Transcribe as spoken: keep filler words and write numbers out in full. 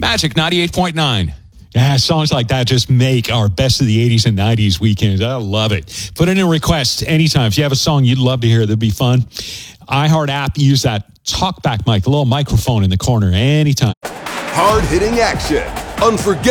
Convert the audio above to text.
Magic ninety-eight point nine. Yeah, songs like that just make our best of the eighties and nineties weekends. I love it. Put in a request anytime. If you have a song you'd love to hear, that'd be fun. iHeart app, use that talkback mic, the little microphone in the corner anytime. Hard-hitting action, unforgettable.